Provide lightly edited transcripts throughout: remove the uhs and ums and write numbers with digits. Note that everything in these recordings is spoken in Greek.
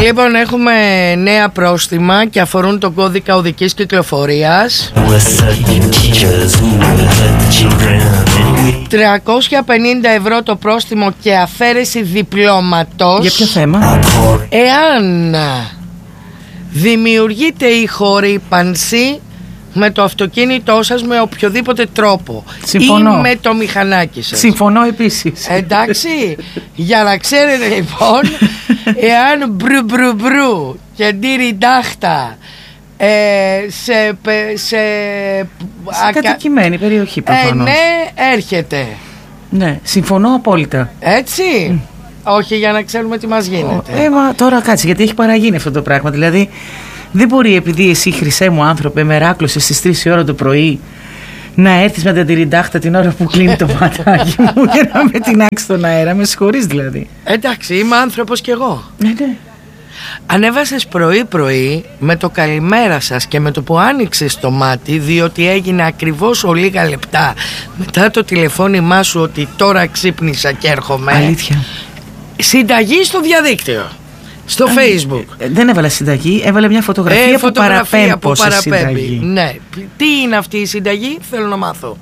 Λοιπόν, έχουμε νέα πρόστιμα και αφορούν τον κώδικα οδικής κυκλοφορίας. 350 ευρώ το πρόστιμο και αφαίρεση διπλώματος. Για ποιο θέμα? Εάν δημιουργείται ηχορύπανση με το αυτοκίνητό σας με οποιοδήποτε τρόπο. Συμφωνώ. Ή με το μηχανάκι σας. Συμφωνώ επίσης. Εντάξει, για να ξέρετε λοιπόν, εάν μπρου και ντύριντάχτα σε κατοικημένη περιοχή προφανώς. ναι, έρχεται. Ναι, συμφωνώ απόλυτα. Έτσι. Όχι, για να ξέρουμε τι μας γίνεται. Μα τώρα κάτσε, γιατί έχει παραγίνει αυτό το πράγμα. Δηλαδή δεν μπορεί, επειδή εσύ, χρυσέ μου άνθρωπε, μεράκλωσες στις 3 η ώρα το πρωί, να έρθεις με την τυριντάχτα την ώρα που κλείνει το ματάκι μου και να με τεινάξει στον αέρα. Με συγχωρείς δηλαδή. Εντάξει, είμαι άνθρωπος κι εγώ. Ναι. Ανέβασες πρωί με το καλημέρα σας και με το που άνοιξες το μάτι, διότι έγινε ακριβώς λίγα λεπτά μετά το τηλεφώνημά σου ότι τώρα ξύπνησα και έρχομαι. Αλήθεια. Συνταγή στο διαδίκτυο, στο Facebook. Δεν έβαλα συνταγή, έβαλε μια φωτογραφία που παραπέμπει σε συνταγή. Ναι. Τι είναι αυτή η συνταγή, θέλω να μάθω.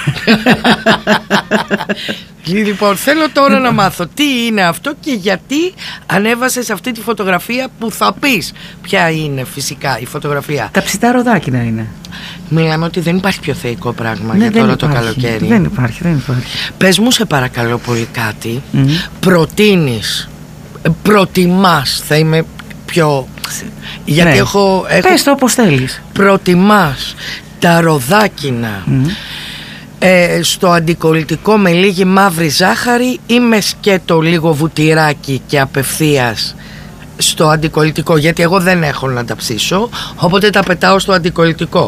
Λοιπόν, θέλω τώρα να μάθω τι είναι αυτό και γιατί ανέβασες αυτή τη φωτογραφία που θα πεις ποια είναι φυσικά η φωτογραφία. Τα ψητά ροδάκινα είναι. Μιλάμε ότι δεν υπάρχει πιο θεϊκό πράγμα για τώρα το καλοκαίρι. Δεν υπάρχει. Πες μου σε παρακαλώ πολύ κάτι. Προτιμάς, θα είμαι πιο... Γιατί ναι. έχω... Πες το όπως θέλεις. Προτιμάς τα ροδάκινα στο αντικολλητικό με λίγη μαύρη ζάχαρη ή με σκέτο λίγο βουτυράκι και απευθείας στο αντικολλητικό? Γιατί εγώ δεν έχω να τα ψήσω, οπότε τα πετάω στο αντικολλητικό.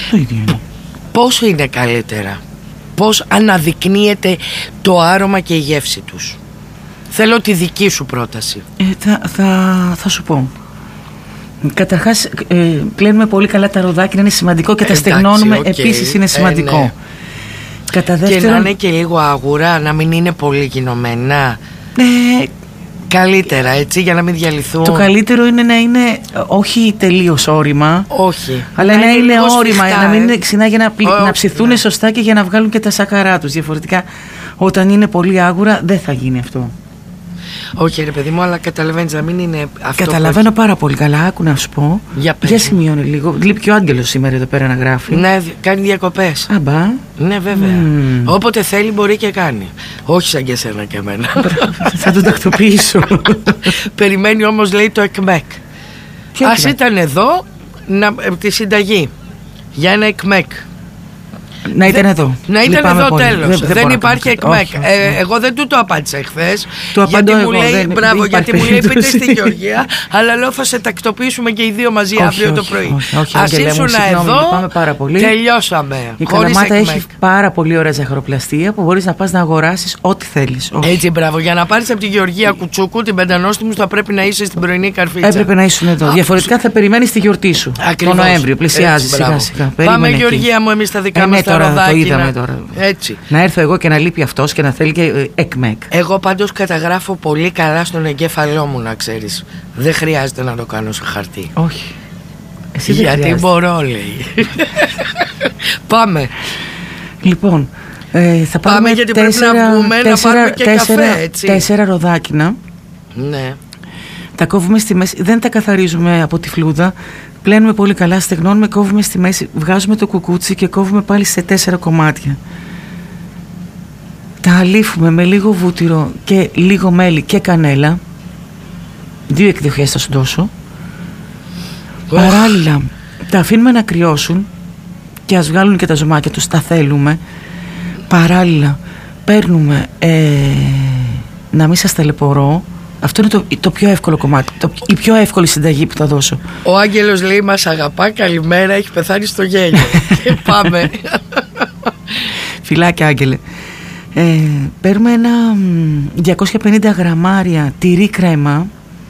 Πώς είναι καλύτερα? Πώς αναδεικνύεται το άρωμα και η γεύση τους? Θέλω τη δική σου πρόταση. Θα σου πω. Καταρχάς πλένουμε πολύ καλά τα ροδάκινα, είναι σημαντικό, και τα στεγνώνουμε επίσης είναι σημαντικό. Ναι. Κατά δεύτερον, και να είναι και λίγο αγουρά, να μην είναι πολύ γινωμένα. Καλύτερα, έτσι, για να μην διαλυθούν. Το καλύτερο είναι να είναι όχι τελείως όρημα. Όχι. Αλλά να είναι όρημα, να μην είναι ξινά, για να ψηθούν σωστά και για να βγάλουν και τα σακαρά τους. Διαφορετικά, όταν είναι πολύ άγουρα, δεν θα γίνει αυτό. Όχι ρε παιδί μου, αλλά καταλαβαίνεις να μην είναι αυτό. Καταλαβαίνω πάρα πολύ καλά. Άκου να σου πω. Για σημειώνει λίγο. Λείπει και ο Άγγελος σήμερα εδώ πέρα να γράφει. Ναι, κάνει διακοπές. Αμπά. Ναι, βέβαια. Όποτε θέλει μπορεί και κάνει. Όχι σαν και εσένα και εμένα. Θα τον τακτοποιήσω. Περιμένει όμως, λέει, το ΕΚΜΕΚ. Ας ήταν εδώ τη συνταγή για ένα ΕΚΜΕΚ. Να ήταν εδώ. Να ήταν εδώ, τέλος. Δεν υπάρχει ΕΚΜΕΚ. Εγώ δεν του το απάντησα εχθές. Το απαντώ εγώ. Γιατί μου λέει πείτε στη Γεωργία, αλλά λέω θα σε τακτοποιήσουμε και οι δύο μαζί αύριο το πρωί. Ας ήσουν εδώ, τελειώσαμε. Η Καλαμάτα έχει πάρα πολύ ωραία ζαχαροπλαστεία που μπορείς να πας να αγοράσεις ό,τι θέλεις. Έτσι, μπράβο. Για να πάρεις από τη Γεωργία Κουτσούκου την πεντανόστιμου θα πρέπει να είσαι στην πρωινή Καρφίτσα. Έπρεπε να ήσουν εδώ. Διαφορετικά θα περιμένεις τη γιορτή σου. Το Νοέμβριο πλησιάζει σιγά-σιγά. Πάμε, Γεωργία μου, εμείς τα δικά μας. Τώρα το είδαμε τώρα. Έτσι. Να έρθω εγώ και να λείπει αυτός και να θέλει και ΕΚΜΕΚ. Εγώ πάντως καταγράφω πολύ καλά στον εγκέφαλό μου, να ξέρεις. Δεν χρειάζεται να το κάνω σε χαρτί. Όχι. Εσύ γιατί μπορώ, λέει. Πάμε. Λοιπόν, θα πάμε γιατί πρέπει να βγούμε να πάρουμε και καφέ, έτσι. 4 ροδάκινα. Ναι. Τα κόβουμε στη μέση, δεν τα καθαρίζουμε από τη φλούδα. Πλένουμε πολύ καλά, στεγνώνουμε, κόβουμε στη μέση, βγάζουμε το κουκούτσι και κόβουμε πάλι σε 4 κομμάτια. Τα αλήφουμε με λίγο βούτυρο και λίγο μέλι και κανέλα. 2 εκδοχές θα σου δώσω. Παράλληλα τα αφήνουμε να κρυώσουν και ας βγάλουν και τα ζωμάκια τους, τα θέλουμε. Παράλληλα παίρνουμε, να μην σας ταλαιπωρώ, αυτό είναι το πιο εύκολο κομμάτι, η πιο εύκολη συνταγή που θα δώσω. Ο Άγγελος λέει μας αγαπά, καλημέρα, έχει πεθάνει στο γέλιο. Και πάμε. Φιλάκια, Άγγελε. Παίρνουμε ένα 250 γραμμάρια τυρί κρέμα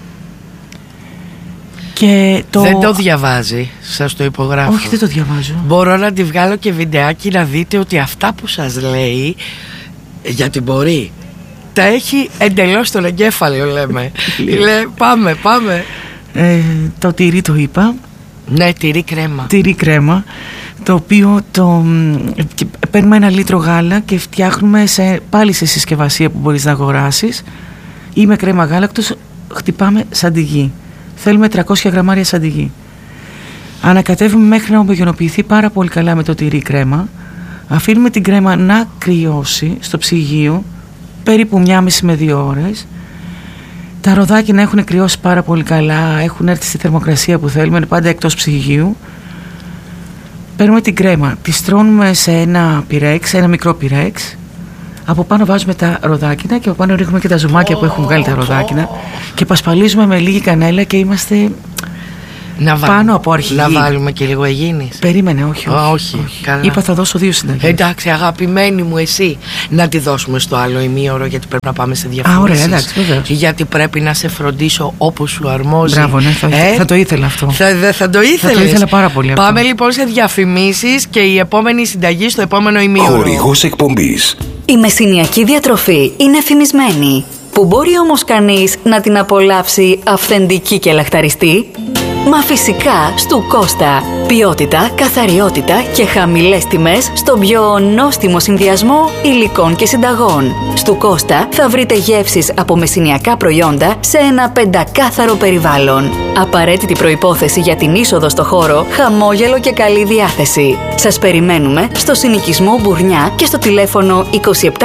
και Δεν το διαβάζει, σας το υπογράφω. Όχι, δεν το διαβάζω. Μπορώ να τη βγάλω και βιντεάκι να δείτε ότι αυτά που σας λέει, γιατί μπορεί, τα έχει εντελώς στον εγκέφαλο, λέμε. Πάμε. Το τυρί το είπα. Ναι, τυρί κρέμα. Τυρί κρέμα, το οποίο παίρνουμε 1 λίτρο γάλα και φτιάχνουμε πάλι σε συσκευασία που μπορείς να αγοράσεις, ή με κρέμα γάλακτος, χτυπάμε σαντιγί. Θέλουμε 300 γραμμάρια σαντιγί. Ανακατεύουμε μέχρι να ομογενοποιηθεί πάρα πολύ καλά με το τυρί κρέμα. Αφήνουμε την κρέμα να κρυώσει στο ψυγείο περίπου 1,5 με 2 ώρες. Τα ροδάκινα έχουν κρυώσει πάρα πολύ καλά, έχουν έρθει στη θερμοκρασία που θέλουμε, είναι πάντα εκτός ψυγείου. Παίρνουμε την κρέμα, τη στρώνουμε σε ένα πυρέξ, ένα μικρό πυρέξ. Από πάνω βάζουμε τα ροδάκινα και από πάνω ρίχνουμε και τα ζουμάκια που έχουν βγάλει τα ροδάκινα και πασπαλίζουμε με λίγη κανέλα και είμαστε πάνω από αρχηγοί. Να βάλουμε και λίγο αιγίνης. Περίμενε, όχι. Καλά. Είπα θα δώσω 2 συνταγές. Εντάξει, αγαπημένη μου, εσύ. Να τη δώσουμε στο άλλο ημίωρο, γιατί πρέπει να πάμε σε διαφημίσεις. Ωραία, εντάξει, βεβαίως. Γιατί πρέπει να σε φροντίσω όπως σου αρμόζει. Μπράβο, ναι, θα το ήθελα αυτό. Θα το ήθελες. Θα το ήθελα πάρα πολύ. Πάμε λοιπόν σε διαφημίσεις και η επόμενη συνταγή στο επόμενο ημίωρο. Χορηγός εκπομπής. Η μεσηνιακή διατροφή είναι εφημισμένη. Που μπορεί όμως κανείς να την απολαύσει αυθεντική και λαχταριστή? Μα φυσικά στου Κώστα. Ποιότητα, καθαριότητα και χαμηλές τιμές στον πιο νόστιμο συνδυασμό υλικών και συνταγών. Στου Κώστα θα βρείτε γεύσεις από μεσηνιακά προϊόντα σε ένα 5κάθαρο περιβάλλον. Απαραίτητη προϋπόθεση για την είσοδο στο χώρο, χαμόγελο και καλή διάθεση. Σας περιμένουμε στο συνοικισμό Μπουρνιά και στο τηλέφωνο 27210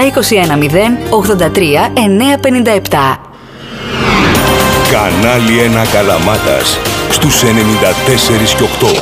83 957. Κανάλι 1 Καλαμάτας στους 94 και 8.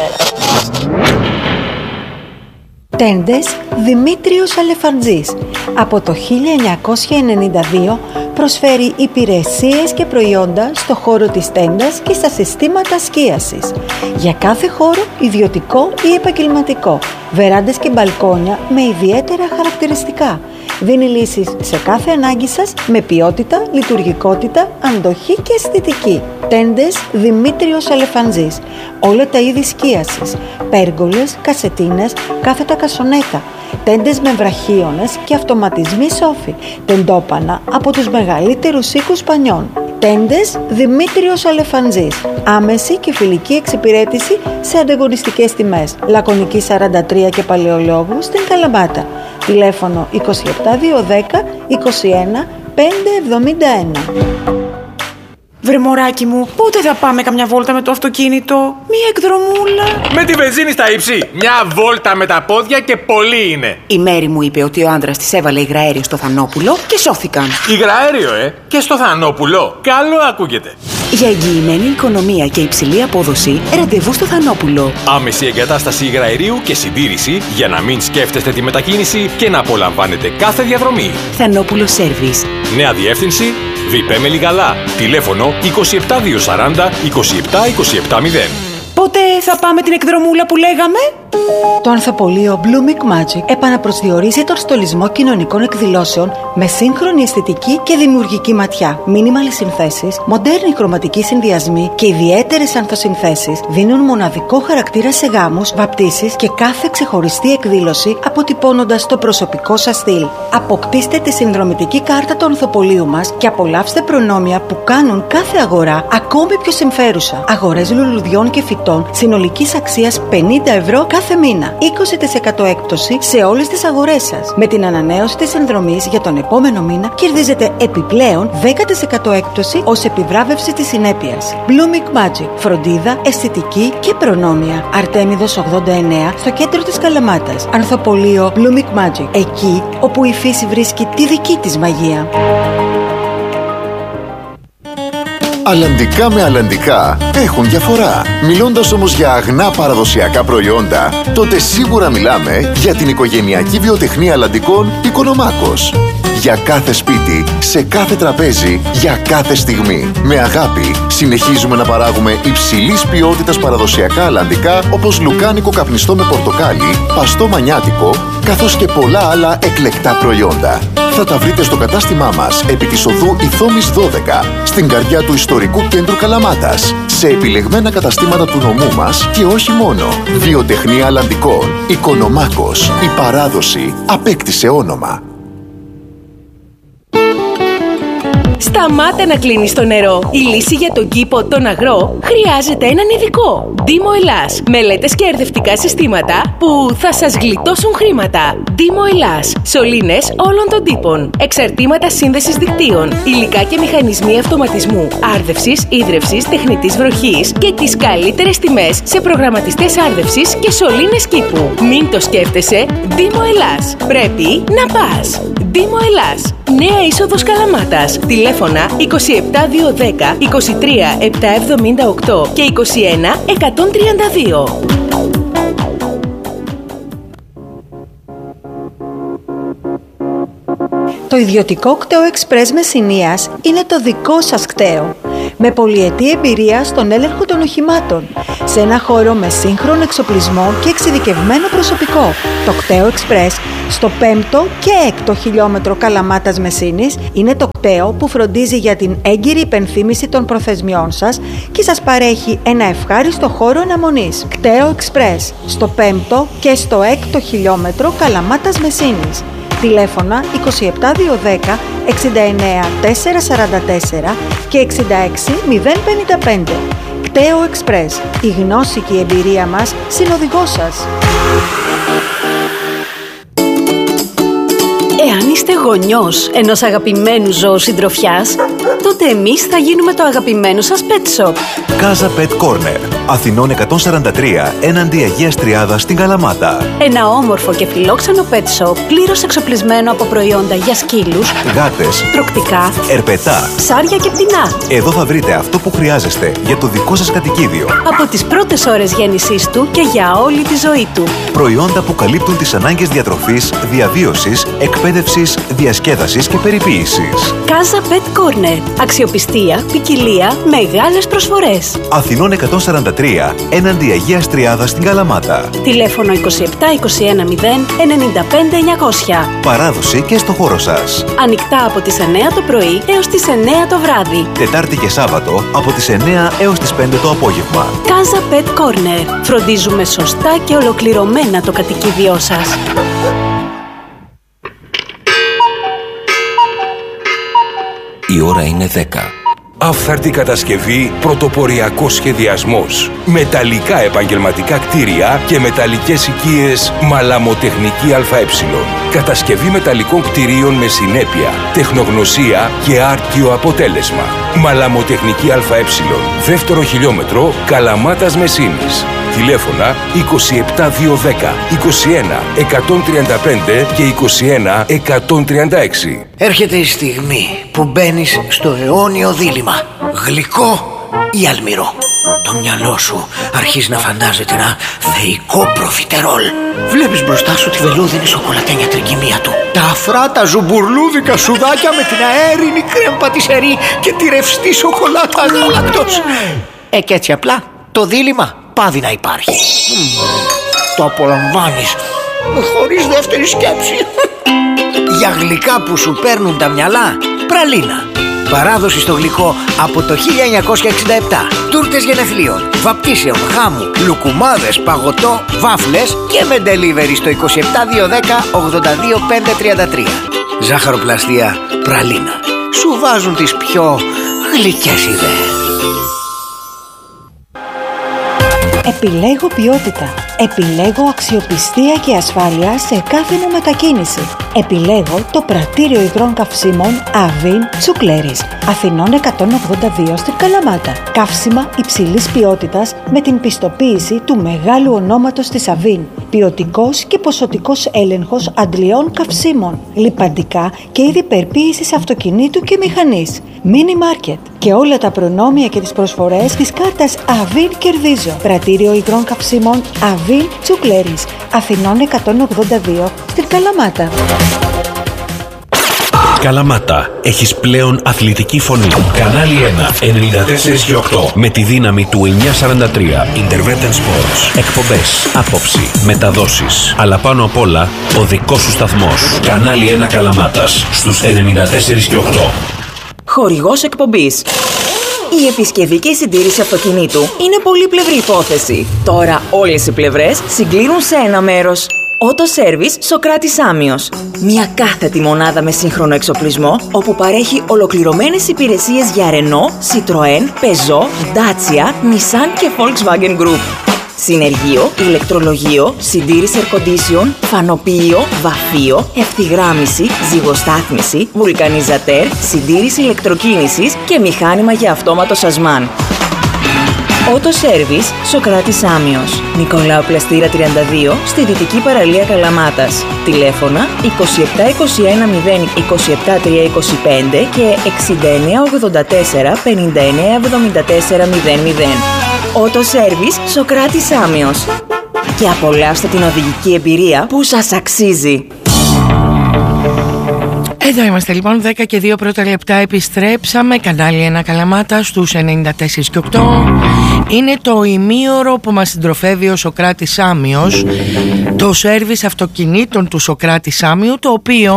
Τέντες Δημήτριος Αλεφαντζής. Από το 1992 προσφέρει υπηρεσίες και προϊόντα στο χώρο της τέντας και στα συστήματα σκίασης. Για κάθε χώρο, ιδιωτικό ή επαγγελματικό, βεράντες και μπαλκόνια με ιδιαίτερα χαρακτηριστικά. Δίνει λύσεις σε κάθε ανάγκη σας με ποιότητα, λειτουργικότητα, αντοχή και αισθητική. Τέντες Δημήτριος Αλεφαντζής. Όλα τα είδη σκίασης. Πέργολες, κασετίνες, κάθετα κασονέτα. Τέντες με βραχίονες και αυτοματισμοί σόφοι. Τεντόπανα από τους μεγαλύτερους οίκους πανιών. Τέντες Δημήτριος Αλεφαντζής. Άμεση και φιλική εξυπηρέτηση σε ανταγωνιστικές τιμές. Λακωνική 43 και Παλαιολόγου στην Καλαμάτα. Τηλέφωνο 27210 21 571. Βρε μωράκι μου, πότε θα πάμε καμιά βόλτα με το αυτοκίνητο? Μία εκδρομούλα. Με τη βενζίνη στα ύψη. Μια βόλτα με τα πόδια και πολύ είναι. Η Μέρη μου είπε ότι ο άντρας της έβαλε υγραέριο στο Θανόπουλο και σώθηκαν. Υγραέριο, και στο Θανόπουλο. Καλό ακούγεται. Για εγγυημένη οικονομία και υψηλή απόδοση, ραντεβού στο Θανόπουλο. Άμεση εγκατάσταση υγραερίου και συντήρηση για να μην σκέφτεστε τη μετακίνηση και να απολαμβάνετε κάθε διαδρομή. Θανόπουλο Σέρβις. Νέα διεύθυνση Βιπέ Μελιγαλά. Τηλέφωνο 27240 27270. Πότε θα πάμε την εκδρομούλα που λέγαμε? Το ανθοπολείο Blooming Magic επαναπροσδιορίζει τον στολισμό κοινωνικών εκδηλώσεων με σύγχρονη αισθητική και δημιουργική ματιά. Μίνιμαλες συνθέσεις, μοντέρνοι χρωματικοί συνδυασμοί και ιδιαίτερες ανθοσυνθέσεις δίνουν μοναδικό χαρακτήρα σε γάμους, βαπτίσεις και κάθε ξεχωριστή εκδήλωση, αποτυπώνοντας το προσωπικό σας στυλ. Αποκτήστε τη συνδρομητική κάρτα του ανθοπολείου μας και απολαύστε προνόμια που κάνουν κάθε αγορά ακόμη πιο συμφέρουσα. Αγορές λουλουδιών και φυτών συνολικής αξίας 50 ευρώ κάθε μήνα. 20% έκπτωση σε όλες τις αγορές σας. Με την ανανέωση της συνδρομής για τον επόμενο μήνα κερδίζετε επιπλέον 10% έκπτωση ως επιβράβευση της συνέπειας. Blooming Magic. Φροντίδα, αισθητική και προνόμια. Αρτέμιδος 89 στο κέντρο της Καλαμάτας. Ανθοπολείο Blooming Magic. Εκεί όπου η φύση βρίσκει τη δική της μαγεία. Αλλαντικά με αλλαντικά έχουν διαφορά. Μιλώντας όμως για αγνά παραδοσιακά προϊόντα, τότε σίγουρα μιλάμε για την οικογενειακή βιοτεχνία αλλαντικών Οικονομάκος. Για κάθε σπίτι, σε κάθε τραπέζι, για κάθε στιγμή. Με αγάπη συνεχίζουμε να παράγουμε υψηλής ποιότητας παραδοσιακά αλλαντικά όπως λουκάνικο καπνιστό με πορτοκάλι, παστό μανιάτικο, καθώς και πολλά άλλα εκλεκτά προϊόντα. Θα τα βρείτε στο κατάστημά μας επί της οδού Ιθόμης 12, στην καρδιά του ιστορικού κέντρου Καλαμάτας, σε επιλεγμένα καταστήματα του νομού μας και όχι μόνο. Βιοτεχνία αλλαντικών Οικονομάκος. Η παράδοση απέκτησε όνομα. Σταμάτα να κλείνεις το νερό. Η λύση για τον κήπο, τον αγρό, χρειάζεται έναν ειδικό. Δήμο Ελλάς. Μελέτες και ερευνητικά συστήματα που θα σας γλιτώσουν χρήματα. Δήμο Ελλάς. Σωλήνες όλων των τύπων. Εξαρτήματα σύνδεσης δικτύων. Υλικά και μηχανισμοί αυτοματισμού. Άρδευσης, ίδρευσης, τεχνητής βροχής και τις καλύτερες τιμές σε προγραμματιστές άρδευσης και σωλήνες κήπου. Μην το σκέφτεσαι. Δήμο Ελλάς. Πρέπει να πας. Δήμο Ελλάς. Νέα είσοδος Καλαμάτας. Τηλέφωνα 27210 23 778 και 21 132. Το ιδιωτικό κτέο Express Μεσσηνίας είναι το δικό σας κτέο. Με πολυετή εμπειρία στον έλεγχο των οχημάτων, σε ένα χώρο με σύγχρονο εξοπλισμό και εξειδικευμένο προσωπικό. Το κτέο Express στο 5ο και 6ο χιλιόμετρο Καλαμάτας Μεσσήνης είναι το κτέο που φροντίζει για την έγκυρη υπενθύμηση των προθεσμιών σας και σας παρέχει ένα ευχάριστο χώρο αναμονής. Κτέο Express στο 5ο και στο 6ο χιλιόμετρο Καλαμάτας Μεσσήνης. Τηλέφωνα 27210 69 444 και 66 055. Κτέο Express. Η γνώση και η εμπειρία μας συνοδηγός σας. Εάν είστε γονιός ενός αγαπημένου ζώου συντροφιάς, τότε εμείς θα γίνουμε το αγαπημένο σας pet shop. Casa Pet Corner, Αθηνών 143, έναντι Αγίας Τριάδας στην Καλαμάτα. Ένα όμορφο και φιλόξενο pet shop, πλήρως εξοπλισμένο από προϊόντα για σκύλους, γάτες, τρωκτικά, ερπετά, ψάρια και πτηνά. Εδώ θα βρείτε αυτό που χρειάζεστε για το δικό σας κατοικίδιο. Από τις πρώτες ώρες γέννησής του και για όλη τη ζωή του. Προϊόντα που καλύπτουν τις ανάγκες διατροφής, διαβίωσης, εκπαίδευσης, διασκέδασης και περιποίησης. Casa Pet Corner. Αξιοπιστία, ποικιλία, μεγάλες προσφορές. Αθηνών 143, έναντι Αγίας Τριάδας στην Καλαμάτα. Τηλέφωνο 27 21 0 95 900. Παράδοση και στο χώρο σας. Ανοιχτά από τις 9 το πρωί έως τις 9 το βράδυ. Τετάρτη και Σάββατο από τις 9 έως τις 5 το απόγευμα. Casa Pet Corner. Φροντίζουμε σωστά και ολοκληρωμένα το κατοικίδιό σας. Η ώρα είναι 10. Άφθαρτη κατασκευή, πρωτοποριακός σχεδιασμός. Μεταλλικά επαγγελματικά κτίρια και μεταλλικές οικίες Μαλαμοτεχνική ΑΕ. Κατασκευή μεταλλικών κτιρίων με συνέπεια, τεχνογνωσία και άρτιο αποτέλεσμα. Μαλαμοτεχνική ΑΕ. Δεύτερο χιλιόμετρο Καλαμάτας Μεσσήνης. Τηλέφωνα 27210 21 135 και 21 136. Έρχεται η στιγμή που μπαίνεις στο αιώνιο δίλημμα. Γλυκό ή αλμυρό. Το μυαλό σου αρχίζει να φαντάζεται ένα θεϊκό προφιτερόλ. Βλέπεις μπροστά σου τη βελούδινη σοκολατένια τρικυμία του, τα αφράτα ζουμπουρλούδικα σουδάκια με την αέρινη κρέμ πατισερή και τη ρευστή σοκολάτα γάλακτος. Και έτσι απλά το δίλημμα πάβει να υπάρχει. Το απολαμβάνεις χωρίς δεύτερη σκέψη. Για γλυκά που σου παίρνουν τα μυαλά, πραλίνα. Παράδοση στο γλυκό από το 1967. Τούρτες γενεθλίων, βαπτίσεων, χάμου, λουκουμάδες, παγωτό, βάφλες και με delivery στο 27210 82533. Ζάχαροπλαστεία πραλίνα. Σου βάζουν τις πιο γλυκές ιδέες. Επιλέγω ποιότητα. Επιλέγω αξιοπιστία και ασφάλεια σε κάθε μου μετακίνηση. Επιλέγω το πρατήριο υγρών καυσίμων Avin Τσουκλέρης, Αθηνών 182 στην Καλαμάτα. Καύσιμα υψηλής ποιότητας με την πιστοποίηση του μεγάλου ονόματος της Avin. Ποιοτικός και ποσοτικός έλεγχος αντλειών καυσίμων. Λιπαντικά και είδη περποίησης αυτοκινήτου και μηχανής. Mini Market. Και όλα τα προνόμια και τις προσφορές της κάρτας Avin Κερδίζω. Πρατήριο υγρών καυσίμων Avin Τσουκλέρης, Αθηνών 182 στην Καλαμάτα. Καλαμάτα, έχεις πλέον αθλητική φωνή. Κανάλι 1, 94 και 8. Με τη δύναμη του 943. Intervention Sports. Εκπομπές, άποψη, μεταδόσεις. Αλλά πάνω απ' όλα, ο δικός σου σταθμός. Κανάλι 1 Καλαμάτας, στους 94 και 8. Χορηγός εκπομπής. Η επισκευή και η συντήρηση αυτοκινήτου είναι πολύπλευρη υπόθεση. Τώρα όλες οι πλευρές συγκλίνουν σε ένα μέρος. Auto Service Σοκράτης Άμιος. Μια κάθετη μονάδα με σύγχρονο εξοπλισμό, όπου παρέχει ολοκληρωμένες υπηρεσίες για Renault, Citroën, Peugeot, Dacia, Nissan και Volkswagen Group. Συνεργείο, ηλεκτρολογείο, συντήρηση air condition, φανοποιείο, βαφείο, ευθυγράμμιση, ζυγοστάθμιση, βουλκανιζατέρ, συντήρηση ηλεκτροκίνησης και μηχάνημα για αυτόματο σασμάν. Auto Service Σοκράτης Άμιος. Νικολάου Πλαστήρα 32, στη Δυτική Παραλία Καλαμάτας. Τηλέφωνα 2721 0 27 325 και 6984 59 74 00. Auto Service Σοκράτης Άμιος. Και απολαύστε την οδηγική εμπειρία που σας αξίζει. Εδώ είμαστε λοιπόν, 10 και 2 πρώτα λεπτά επιστρέψαμε. Κανάλι 1 Καλαμάτα στους 94 και 8. Είναι το ημίωρο που μας συντροφεύει ο Σοκράτης Άμιος, το σέρβις αυτοκινήτων του Σοκράτη Άμιου, το οποίο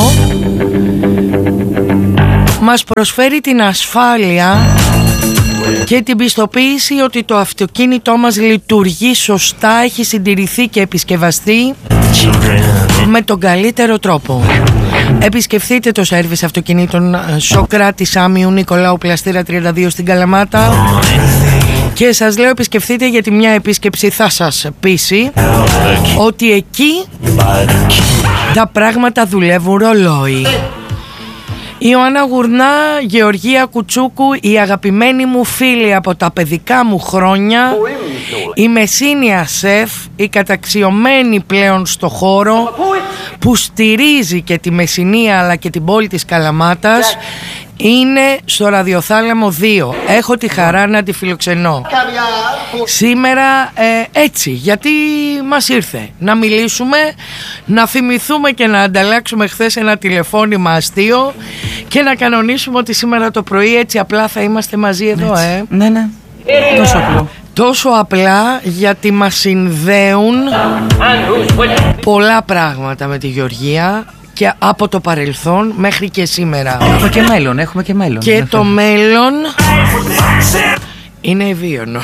μας προσφέρει την ασφάλεια και την πιστοποίηση ότι το αυτοκίνητό μας λειτουργεί σωστά, έχει συντηρηθεί και επισκευαστεί με τον καλύτερο τρόπο. Επισκεφθείτε το σέρβις αυτοκινήτων Σοκράτης Άμιου, Νικολάου Πλαστήρα 32 στην Καλαμάτα. Και σας λέω, επισκεφθείτε, γιατί μια επίσκεψη θα σας πείσει ότι εκεί τα πράγματα δουλεύουν ρολόι. Ιωάννα Γουρνά, Γεωργία Κουτσούκου, η αγαπημένη μου φίλη από τα παιδικά μου χρόνια, η μεσίνια σεφ, η καταξιωμένη πλέον στο χώρο, που στηρίζει και τη Μεσσηνία αλλά και την πόλη της Καλαμάτας, είναι στο Ραδιοθάλαμο 2. Έχω τη χαρά να τη φιλοξενώ σήμερα έτσι, γιατί μας ήρθε να μιλήσουμε, να θυμηθούμε και να ανταλλάξουμε χθες ένα τηλεφώνημα αστείο και να κανονίσουμε ότι σήμερα το πρωί έτσι απλά θα είμαστε μαζί εδώ. Ναι, ναι, τόσο απλό. Τόσο απλά, γιατί μας συνδέουν πολλά πράγματα με τη Γεωργία, και από το παρελθόν μέχρι και σήμερα. Έχουμε και μέλλον, έχουμε και μέλλον. Και το μέλλον είναι ευίωνο.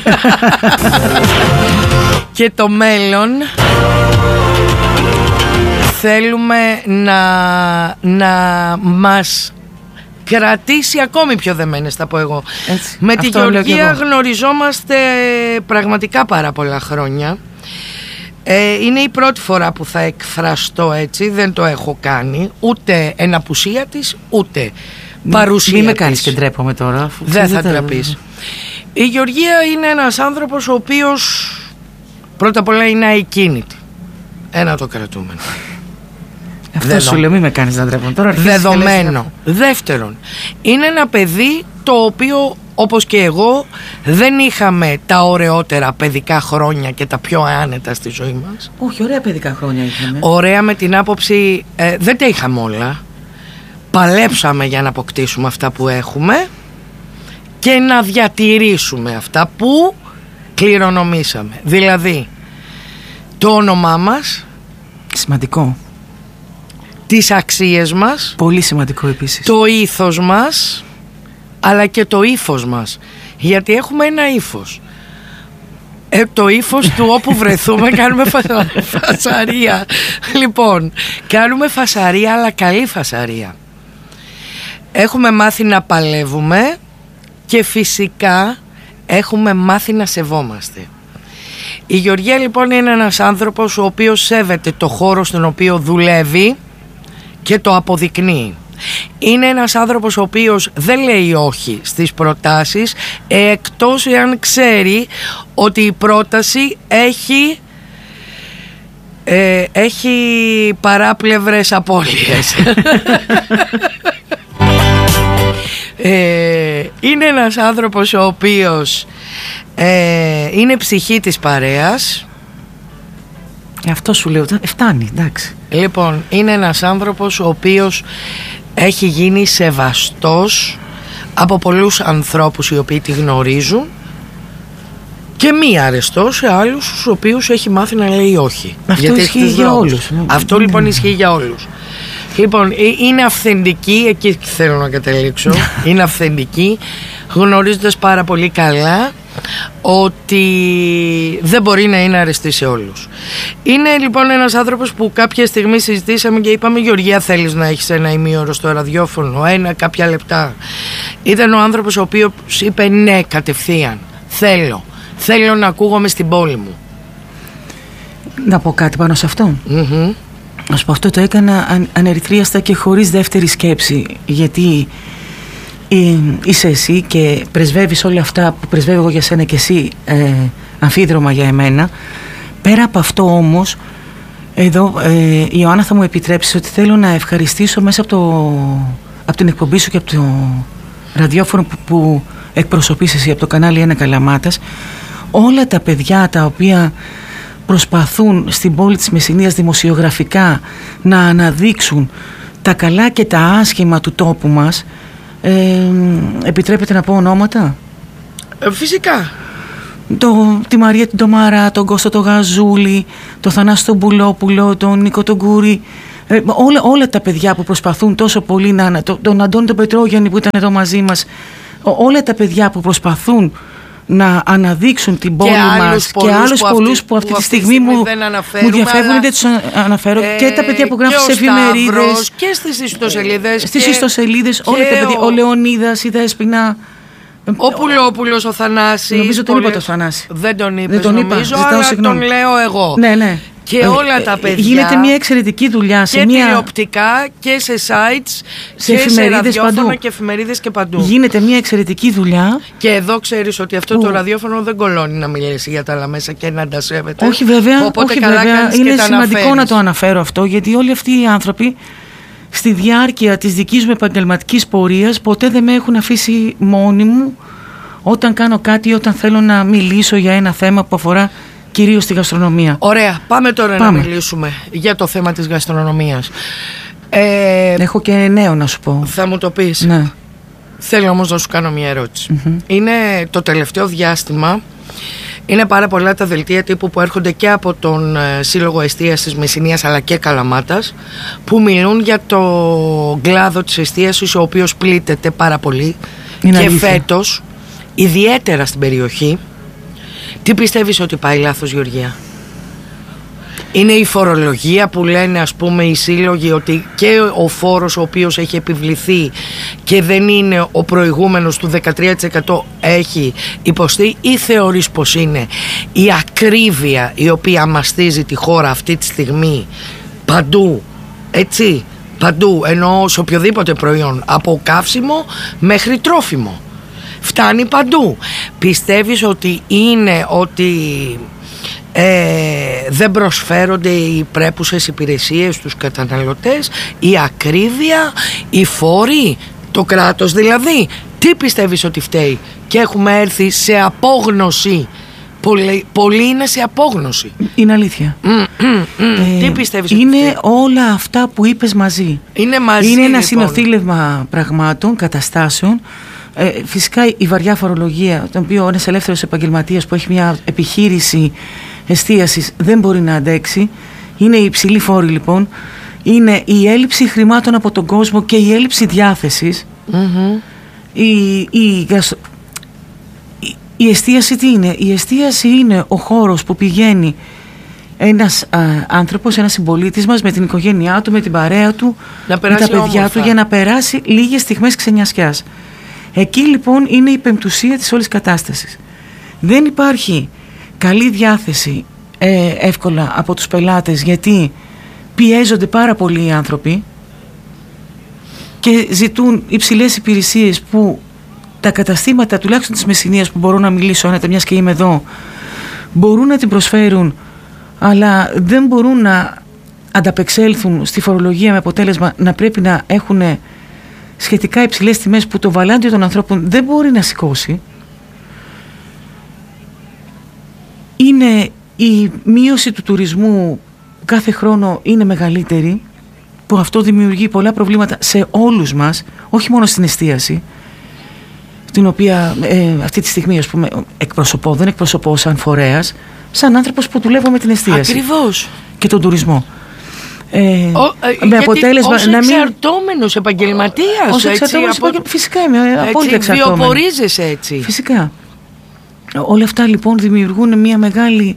Και το μέλλον θέλουμε να μας κρατήσει ακόμη πιο δεμένες, θα πω εγώ. Έτσι, με τη Γεωργία γνωριζόμαστε πραγματικά πάρα πολλά χρόνια. Είναι η πρώτη φορά που θα εκφραστώ έτσι, δεν το έχω κάνει, ούτε εν απουσία της, ούτε παρουσία της. Μην με κάνεις και ντρέπομαι τώρα. Δεν θα ντραπείς. Η Γεωργία είναι ένας άνθρωπος ο οποίος πρώτα απ' όλα είναι αεκίνητη. Ένα το κρατούμενο. Αυτό σου λέω, μην με κάνεις να ντρέπομαι τώρα. Δεδομένο. Δεύτερον, είναι ένα παιδί το οποίο, όπως και εγώ, δεν είχαμε τα ωραιότερα παιδικά χρόνια και τα πιο άνετα στη ζωή μας. Όχι, ωραία παιδικά χρόνια είχαμε. Ωραία με την άποψη, δεν τα είχαμε όλα. Παλέψαμε για να αποκτήσουμε αυτά που έχουμε και να διατηρήσουμε αυτά που κληρονομήσαμε. Δηλαδή, το όνομά μας. Σημαντικό. Τις αξίες μας. Πολύ σημαντικό επίσης. Το ήθος μας, αλλά και το ύφος μας. Γιατί έχουμε ένα ύφος. Το ύφος του όπου βρεθούμε κάνουμε φασαρία. Λοιπόν, κάνουμε φασαρία, αλλά καλή φασαρία. Έχουμε μάθει να παλεύουμε και φυσικά έχουμε μάθει να σεβόμαστε. Η Γεωργία λοιπόν είναι ένας άνθρωπος ο οποίος σέβεται το χώρο στον οποίο δουλεύει και το αποδεικνύει. Είναι ένας άνθρωπος ο οποίος δεν λέει όχι στις προτάσεις, εκτός εάν ξέρει ότι η πρόταση έχει παράπλευρες απώλειες. Είναι ένας άνθρωπος ο οποίος είναι ψυχή της παρέας. Αυτό σου λέω, φτάνει, εντάξει. Λοιπόν, είναι ένας άνθρωπος ο οποίος έχει γίνει σεβαστός από πολλούς ανθρώπους οι οποίοι τη γνωρίζουν και μη αρεστός σε άλλους τους οποίους έχει μάθει να λέει όχι. Αυτό ισχύει για όλους. Αυτό λοιπόν ισχύει για όλους. Λοιπόν, είναι αυθεντική, εκεί θέλω να καταλήξω. Είναι αυθεντική, γνωρίζοντας πάρα πολύ καλά ότι δεν μπορεί να είναι αρεστή σε όλους. Είναι λοιπόν ένας άνθρωπος που κάποια στιγμή συζητήσαμε και είπαμε, Γεωργία, θέλεις να έχεις ένα ημίωρο στο ραδιόφωνο, κάποια λεπτά? Ήταν ο άνθρωπος ο οποίος είπε ναι κατευθείαν, θέλω να ακούγομαι στην πόλη μου. Να πω κάτι πάνω σε αυτό. Ας πω, αυτό το έκανα ανερυθρίαστα και χωρίς δεύτερη σκέψη, γιατί είσαι εσύ και πρεσβεύεις όλα αυτά που πρεσβεύω εγώ για σένα και εσύ αμφίδρομα για εμένα. Πέρα από αυτό όμως, εδώ η Ιωάννα θα μου επιτρέψει ότι θέλω να ευχαριστήσω μέσα από την εκπομπή σου και από το ραδιόφωνο που εκπροσωπείς εσύ, από το κανάλι 1 Καλαμάτας, όλα τα παιδιά τα οποία προσπαθούν στην πόλη της Μεσσηνίας δημοσιογραφικά να αναδείξουν τα καλά και τα άσχημα του τόπου μας. Επιτρέπετε να πω ονόματα? Φυσικά. Τη Μαρία την Τομάρα, τον Κώστα τον Γαζούλη, τον Θανάση τον Μπουλόπουλο, τον Νίκο τον Κούρη, όλα τα παιδιά που προσπαθούν τόσο πολύ τον Αντώνη τον Πετρόγιαννη που ήταν εδώ μαζί μας, όλα τα παιδιά που προσπαθούν να αναδείξουν την πόλη μας και άλλους πολλούς που αυτή τη στιγμή μου διαφεύγουν, δεν τους αναφέρω, και τα παιδιά που γράφουν σε εφημερίδες και στις ιστοσελίδες, στις ιστοσελίδες, όλα τα παιδιά, ο Λεωνίδας, η Δέσποινα, ο Πουλόπουλος, ο Θανάσης. Νομίζω τον είπα το Θανάση. Δεν τον είπες νομίζω, αλλά τον λέω εγώ. Ναι. Και όλα τα παιδιά. Γίνεται μια εξαιρετική δουλειά και τηλεοπτικά και σε sites σε και εφημερίδες σε ραδιόφωνα παντού. Και εφημερίδες και παντού. Γίνεται μια εξαιρετική δουλειά. Και εδώ ξέρεις ότι αυτό το ραδιόφωνο δεν κολώνει να μιλήσει για τα άλλα μέσα και να τα σέβεται. Όχι βέβαια, Οπότε είναι σημαντικό να το αναφέρω αυτό, γιατί όλοι αυτοί οι άνθρωποι στη διάρκεια της δικής μου επαγγελματικής πορείας ποτέ δεν με έχουν αφήσει μόνη μου όταν κάνω κάτι ή όταν θέλω να μιλήσω για ένα θέμα που αφορά κυρίως τη γαστρονομία. Ωραία, πάμε τώρα να μιλήσουμε για το θέμα της γαστρονομίας. Έχω και νέο να σου πω. Θα μου το πεις. Ναι. Θέλω όμως να σου κάνω μια ερώτηση. Είναι το τελευταίο διάστημα, είναι πάρα πολλά τα δελτία τύπου που έρχονται και από τον Σύλλογο Εστίασης Μεσσηνίας αλλά και Καλαμάτας, που μιλούν για το κλάδο της εστίασης, ο οποίος πλήττεται πάρα πολύ. Είναι και αλήθεια. Φέτος, ιδιαίτερα στην περιοχή. Τι πιστεύεις ότι πάει λάθος, Γεωργία? Είναι η φορολογία που λένε, ας πούμε, οι σύλλογοι, ότι και ο φόρος ο οποίος έχει επιβληθεί και δεν είναι ο προηγούμενος του 13% έχει υποστεί, ή θεωρείς πως είναι η ακρίβεια η οποία μαστίζει τη χώρα αυτή τη στιγμή παντού, έτσι, παντού, εννοώ σε οποιοδήποτε προϊόν, από καύσιμο μέχρι τρόφιμο, φτάνει παντού? Πιστεύεις ότι είναι ότι δεν προσφέρονται οι πρέπουσες υπηρεσίες στους καταναλωτές, η ακρίβεια, οι φόροι, το κράτος δηλαδή? Τι πιστεύεις ότι φταίει? Και έχουμε έρθει σε απόγνωση. Πολλοί είναι σε απόγνωση. Είναι αλήθεια. Τι πιστεύεις ότι είναι φταίει? όλα αυτά που είπες μαζί. Είναι μαζί, είναι ένα λοιπόν συνοθήλευμα πραγμάτων, καταστάσεων. Φυσικά η βαριά φορολογία, τον οποίο ένας ελεύθερος επαγγελματίας που έχει μια επιχείρηση εστίασης δεν μπορεί να αντέξει. Είναι η υψηλή φόρη, λοιπόν. Είναι η έλλειψη χρημάτων από τον κόσμο και η έλλειψη διάθεσης. Η εστίαση τι είναι? Η εστίαση είναι ο χώρος που πηγαίνει ένας άνθρωπος, ένας συμπολίτης μας με την οικογένειά του, με την παρέα του, με τα παιδιά όμορφα του, για να περάσει λίγες στιγμές ξενιασιάς. Εκεί λοιπόν είναι η πεμπτουσία της όλης κατάστασης. Δεν υπάρχει καλή διάθεση εύκολα από τους πελάτες, γιατί πιέζονται πάρα πολλοί οι άνθρωποι και ζητούν υψηλές υπηρεσίες που τα καταστήματα, τουλάχιστον της Μεσσηνίας, που μπορώ να μιλήσω άνετα μιας και είμαι εδώ, μπορούν να την προσφέρουν, αλλά δεν μπορούν να ανταπεξέλθουν στη φορολογία, με αποτέλεσμα να πρέπει να έχουν σχετικά υψηλές τιμές που το βαλάντιο των ανθρώπων δεν μπορεί να σηκώσει. Είναι η μείωση του τουρισμού που κάθε χρόνο είναι μεγαλύτερη, που αυτό δημιουργεί πολλά προβλήματα σε όλους μας, όχι μόνο στην εστίαση, την οποία αυτή τη στιγμή, ας πούμε, δεν εκπροσωπώ σαν φορέας, σαν άνθρωπος που δουλεύω με την εστίαση. Ακριβώς. Και τον τουρισμό. Με αποτέλεσμα ως εξαρτώμενος επαγγελματίας. Ως εξαρτώμενος επαγγελματίας, φυσικά είμαι απόλυτα εξαρτώμενος. Βιοπορίζεσαι έτσι. Φυσικά. Όλα αυτά λοιπόν δημιουργούν μια μεγάλη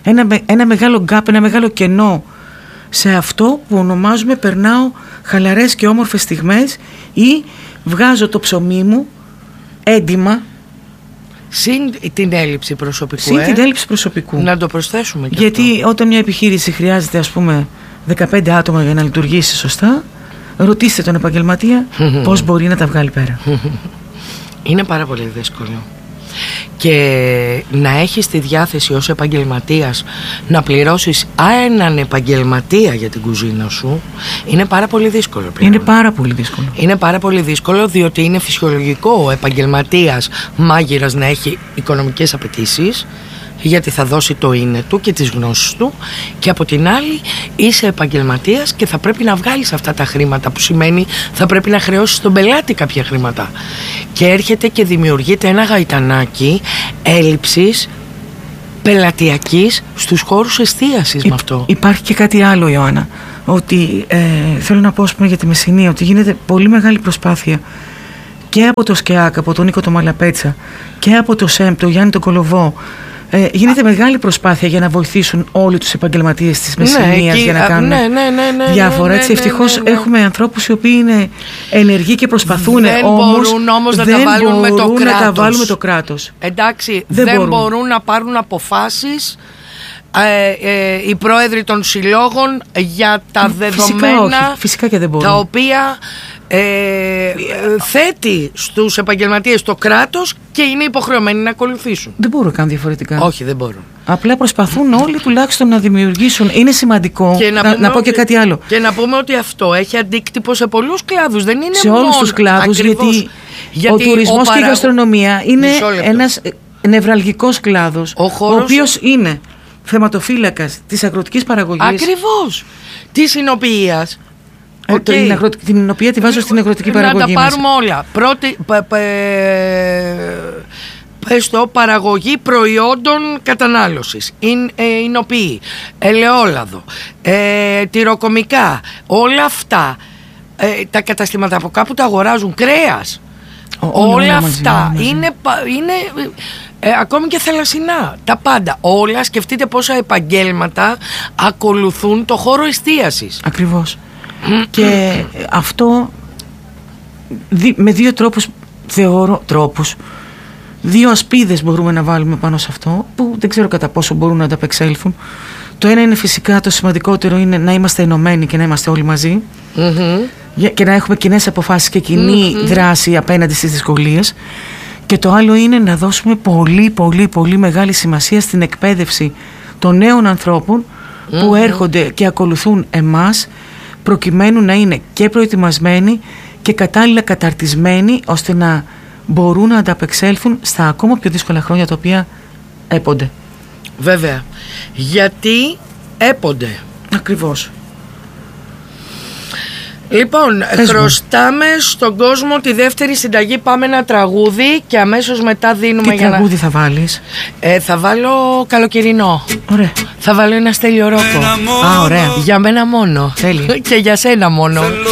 ένα μεγάλο γκάπ, ένα μεγάλο κενό σε αυτό που ονομάζουμε περνάω χαλαρές και όμορφες στιγμές ή βγάζω το ψωμί μου έντιμα. Συν την έλλειψη προσωπικού. Την έλλειψη προσωπικού. Να το προσθέσουμε και γιατί αυτό. Όταν μια επιχείρηση χρειάζεται, ας πούμε, 15 άτομα για να λειτουργήσει σωστά, ρωτήστε τον επαγγελματία πώς μπορεί να τα βγάλει πέρα. Είναι πάρα πολύ δύσκολο. Και να έχεις τη διάθεση ως επαγγελματίας να πληρώσεις έναν επαγγελματία για την κουζίνα σου είναι πάρα πολύ δύσκολο πλέον. Είναι πάρα πολύ δύσκολο. Είναι πάρα πολύ δύσκολο, διότι είναι φυσιολογικό ο επαγγελματίας μάγειρας να έχει οικονομικές απαιτήσεις, γιατί θα δώσει το είναι του και τις γνώσεις του, και από την άλλη είσαι επαγγελματίας και θα πρέπει να βγάλεις αυτά τα χρήματα, που σημαίνει θα πρέπει να χρεώσεις τον πελάτη κάποια χρήματα, και έρχεται και δημιουργείται ένα γαϊτανάκι έλλειψης πελατειακής στους χώρους εστίασης με αυτό. Υπάρχει και κάτι άλλο, Ιωάννα, ότι θέλω να πω, ας πούμε, για τη Μεσσηνία, ότι γίνεται πολύ μεγάλη προσπάθεια και από το ΣΚΕΑΚ, από τον Νίκο το Μαλαπέτσα, και από το ΣΕΜ, τον Γιάννη τον Κολοβό. Γίνεται μεγάλη προσπάθεια για να βοηθήσουν όλοι τους επαγγελματίες της Μεσσηνίας για να κάνουν διάφορα. Έτσι, ευτυχώς έχουμε ανθρώπους οι οποίοι είναι ενεργοί και προσπαθούν, δεν μπορούν όμως να τα βάλουν με το κράτος. Εντάξει, δεν μπορούν να πάρουν αποφάσεις οι πρόεδροι των συλλόγων για τα δεδομένα φυσικά και δεν μπορούν, τα οποία θέτει στους επαγγελματίες το κράτος και είναι υποχρεωμένοι να ακολουθήσουν. Δεν μπορούν καν διαφορετικά. Όχι, δεν μπορούν. Απλά προσπαθούν όλοι τουλάχιστον να δημιουργήσουν. Είναι σημαντικό. Και να πω και κάτι άλλο. Και να πούμε ότι αυτό έχει αντίκτυπο σε πολλούς κλάδους. Δεν είναι σε όλους τους κλάδους. Γιατί ο τουρισμός και η γαστρονομία είναι ένας νευραλγικός κλάδος, ο οποίος είναι θεματοφύλακας της αγροτικής παραγωγής. Ακριβώς. Της εινοποιίας. Την εινοποιία τη βάζω στην αγροτική παραγωγή. Να τα πάρουμε όλα. Πες το, παραγωγή προϊόντων κατανάλωσης, εινοποιεί, ελαιόλαδο, τυροκομικά, όλα αυτά, τα καταστήματα από κάπου τα αγοράζουν, κρέας, όλα αυτά είναι ακόμη και θαλασσινά, τα πάντα, όλα. Σκεφτείτε πόσα επαγγέλματα ακολουθούν το χώρο εστίασης. Ακριβώς. Και αυτό με δύο τρόπους, δύο ασπίδες μπορούμε να βάλουμε πάνω σε αυτό, που δεν ξέρω κατά πόσο μπορούν να ανταπεξέλθουν. Το ένα είναι φυσικά, το σημαντικότερο είναι να είμαστε ενωμένοι και να είμαστε όλοι μαζί, και να έχουμε κοινές αποφάσεις και κοινή δράση απέναντι στις δυσκολίες. Και το άλλο είναι να δώσουμε πολύ πολύ πολύ μεγάλη σημασία στην εκπαίδευση των νέων ανθρώπων που έρχονται και ακολουθούν εμάς, προκειμένου να είναι και προετοιμασμένοι και κατάλληλα καταρτισμένοι, ώστε να μπορούν να ανταπεξέλθουν στα ακόμα πιο δύσκολα χρόνια τα οποία έπονται. Βέβαια. Γιατί έπονται. Ακριβώς. Λοιπόν, χρωστάμε στον κόσμο τη δεύτερη συνταγή. Πάμε ένα τραγούδι και αμέσως μετά δίνουμε. Τι τραγούδι θα βάλεις? Θα βάλω καλοκαιρινό. Ωραία. Θα βάλω ένα Στέλιο Ρόκο. Ωραία. Για μένα μόνο. Τέλεια. Και για σένα μόνο.